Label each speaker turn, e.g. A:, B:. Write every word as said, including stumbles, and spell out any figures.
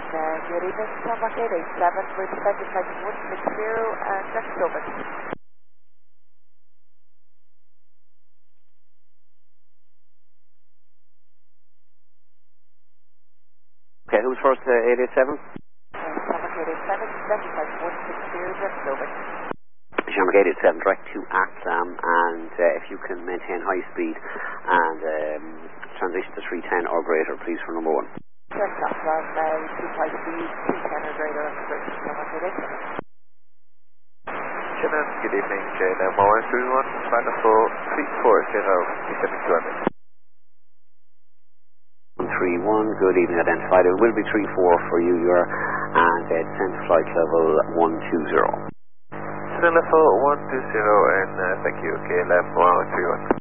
A: Uh, good evening, Tarmac eight eight seven, with Flight one six zero and next over.
B: Okay, who's first, uh, eight eight seven?
A: Uh, Tarmac eight eight seven, Flight one six zero, next over.
B: Shamrock eight eight seven, direct to Axam, and uh, if you can maintain high speed and um, transition to three ten or greater, please, for number one.
A: Turn top from uh, two high speed, three ten or greater, and approaching Tarmac eight eight seven.
C: Shannon, good evening, J N M one three one, final four, three four zero, seven two M.
B: one three one, good evening, identified. It will be three four for you, you're, and uh, descent flight level one two zero.
C: Level one two zero, and uh, thank you, K L M one three one.